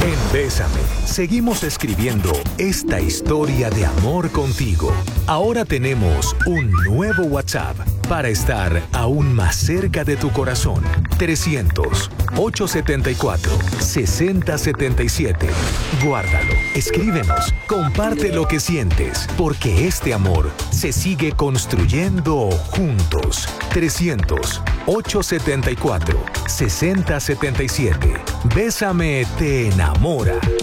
En Bésame, seguimos escribiendo esta historia de amor contigo. Ahora tenemos un nuevo WhatsApp para estar aún más cerca de tu corazón. 300-874-6077. Guárdalo, escríbenos, comparte lo que sientes, porque este amor se sigue construyendo juntos. 300-874-6077. Bésame te enamora.